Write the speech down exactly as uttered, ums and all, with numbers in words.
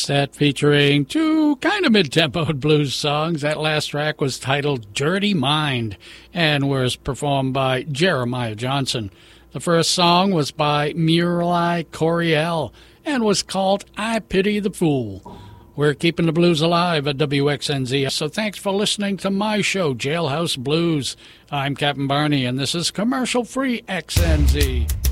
Set featuring two kind of mid-tempo blues songs. That last track was titled Dirty Mind and was performed by Jeremiah Johnson. The first song was by Murali Coriel and was called I Pity the Fool. We're keeping the blues alive at W X N Z, so thanks for listening to my show, Jailhouse Blues. I'm Captain Barney, and this is commercial-free X N Z.